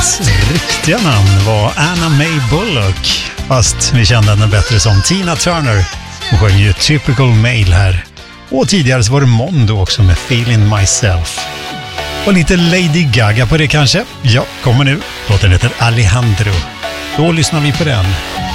Hennes riktiga namn var Anna Mae Bullock, fast vi kände henne bättre som Tina Turner. Hon sjöng ju Typical Male här. Och tidigare så var det Mondo också med Feeling Myself. Och lite Lady Gaga på det kanske? Ja, kommer nu. Låten heter Alejandro. Då lyssnar vi på den.